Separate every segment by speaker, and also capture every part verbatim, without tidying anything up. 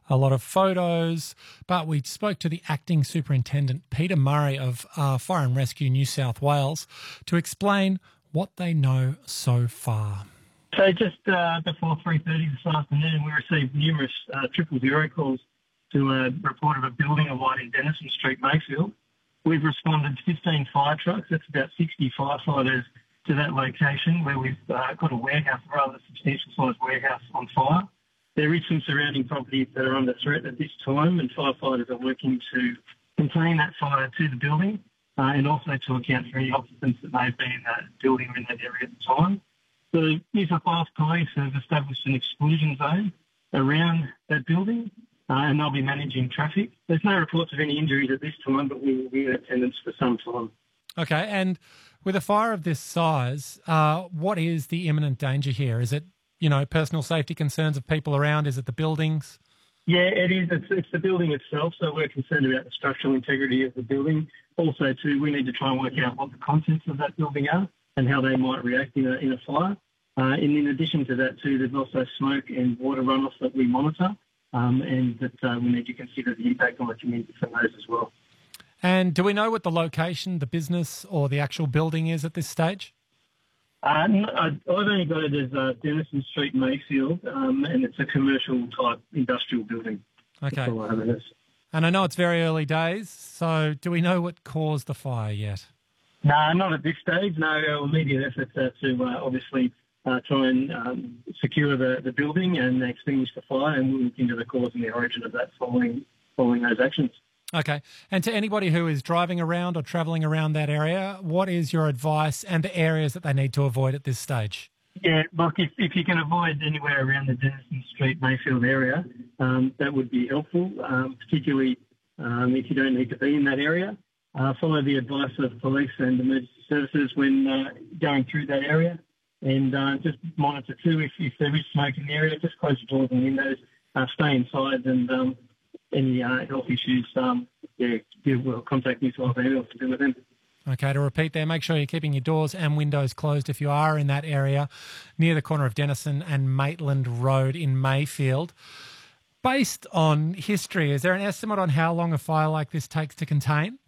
Speaker 1: a lot of photos. But we spoke to the acting superintendent, Peter Murray of uh, Fire and Rescue New South Wales, to explain what they know so far.
Speaker 2: So just uh, before three thirty this afternoon, we received numerous uh, triple zero calls to a report of a building alight in Denison Street, Mayfield. We've responded fifteen fire trucks. That's about sixty firefighters to that location where we've uh, got a warehouse, a rather substantial sized warehouse on fire. There is some surrounding properties that are under threat at this time, and firefighters are working to contain that fire to the building uh, and also to account for any occupants that may have been in that building or in that area at the time. The New South Wales Police have established an exclusion zone around that building, uh, and they'll be managing traffic. There's no reports of any injuries at this time, but we will be in attendance for some time.
Speaker 1: Okay, and with a fire of this size, uh, what is the imminent danger here? Is it, you know, personal safety concerns of people around? Is it the buildings?
Speaker 2: Yeah, it is. It's, it's the building itself, so we're concerned about the structural integrity of the building. Also, too, we need to try and work out what the contents of that building are and how they might react in a, in a fire. Uh, and in addition to that, too, there's also smoke and water runoff that we monitor, um, and that uh, we need to consider the impact on the community from those as well.
Speaker 1: And do we know what the location, the business or the actual building is at this stage?
Speaker 2: Uh, no, I've only got it as uh, Denison Street, Mayfield, um, and it's a commercial-type industrial building.
Speaker 1: Okay.
Speaker 2: That's all I have it as.
Speaker 1: And I know it's very early days, so do we know what caused the fire yet?
Speaker 2: No, not at this stage. No, our immediate efforts are to uh, obviously uh, try and um, secure the, the building and extinguish the fire, and we'll look into the cause and the origin of that following following those actions.
Speaker 1: Okay. And to anybody who is driving around or travelling around that area, what is your advice and the areas that they need to avoid at this stage?
Speaker 2: Yeah, look, if, if you can avoid anywhere around the Denison Street, Mayfield area, um, that would be helpful, um, particularly um, if you don't need to be in that area. Uh, follow the advice of police and emergency services when uh, going through that area, and uh, just monitor too if, if there is smoke in the area. Just close your doors and windows, uh, stay inside, and um, any uh, health issues, um, yeah, give, well, contact New South Wales Ambulance to deal with them.
Speaker 1: Okay, to repeat there, make sure you're keeping your doors and windows closed if you are in that area near the corner of Denison and Maitland Road in Mayfield. Based on history, is there an estimate on how long a fire like this takes to contain?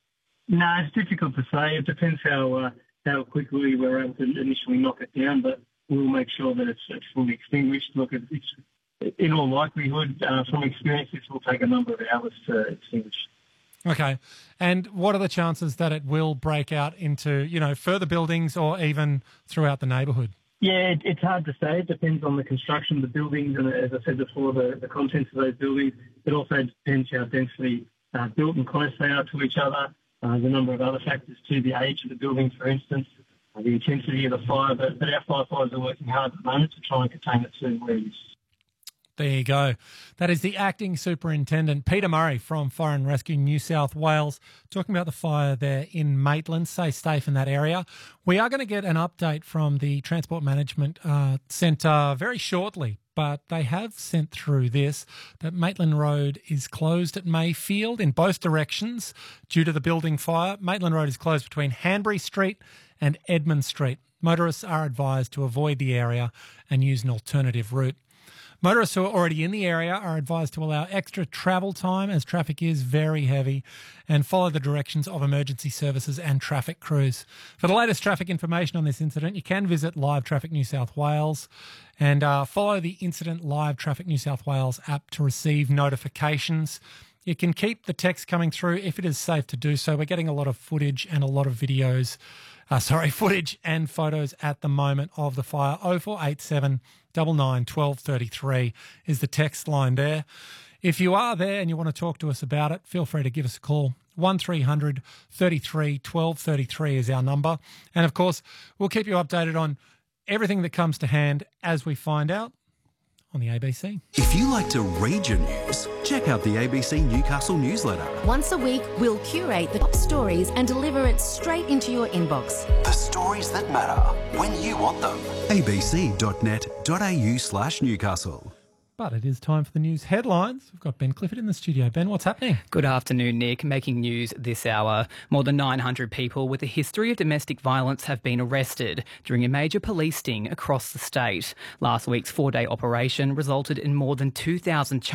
Speaker 2: No, it's difficult to say. It depends how uh, how quickly we're able to initially knock it down, but we'll make sure that it's, it's fully extinguished. Look, it's, in all likelihood, uh, from experience, this will take a number of hours to extinguish.
Speaker 1: Okay. And what are the chances that it will break out into, you know, further buildings or even throughout the neighbourhood?
Speaker 2: Yeah, it, it's hard to say. It depends on the construction of the buildings and, as I said before, the, the contents of those buildings. It also depends how densely uh, built and close they are to each other, uh, the number of other factors too, the age of the building, for instance, uh, the intensity of the fire. But, but our firefighters are working hard at the moment to try and contain it to where it is.
Speaker 1: There you go. That is the Acting Superintendent, Peter Murray from Fire and Rescue New South Wales, talking about the fire there in Maitland. Stay safe in that area. We are going to get an update from the Transport Management uh, Centre very shortly, but they have sent through this, that Maitland Road is closed at Mayfield in both directions due to the building fire. Maitland Road is closed between Hanbury Street and Edmund Street. Motorists are advised to avoid the area and use an alternative route. Motorists who are already in the area are advised to allow extra travel time as traffic is very heavy and follow the directions of emergency services and traffic crews. For the latest traffic information on this incident, you can visit Live Traffic New South Wales and uh, follow the Incident Live Traffic New South Wales app to receive notifications. You can keep the text coming through if it is safe to do so. We're getting a lot of footage and a lot of videos, uh, sorry, footage and photos at the moment of the fire. oh four eight seven, nine nine, one two three three is the text line there. If you are there and you want to talk to us about it, feel free to give us a call. one three hundred, thirty-three, twelve thirty-three is our number. And, of course, we'll keep you updated on everything that comes to hand as we find out on the A B C.
Speaker 3: If you like to read your news, check out the A B C Newcastle newsletter.
Speaker 4: Once a week, we'll curate the top stories and deliver it straight into your inbox.
Speaker 3: The stories that matter when you want them. a b c dot net dot a u slash Newcastle.
Speaker 1: But it is time for the news headlines. We've got Ben Clifford in the studio. Ben, what's happening?
Speaker 5: Good afternoon, Nick. Making news this hour. More than nine hundred people with a history of domestic violence have been arrested during a major police sting across the state. Last week's four-day operation resulted in more than two thousand